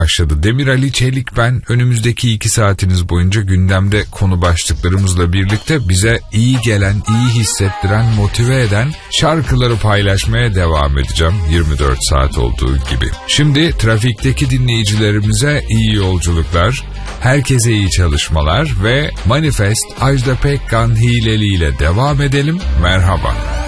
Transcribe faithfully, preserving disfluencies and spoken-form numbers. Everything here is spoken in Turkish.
başladı. Demir Ali Çelik ben. Önümüzdeki iki saatiniz boyunca gündemde konu başlıklarımızla birlikte bize iyi gelen, iyi hissettiren, motive eden şarkıları paylaşmaya devam edeceğim yirmi dört saat olduğu gibi. Şimdi trafikteki dinleyicilerimize iyi yolculuklar, herkese iyi çalışmalar ve Manifest Ajda Pekkan Hileli ile devam edelim. Merhaba.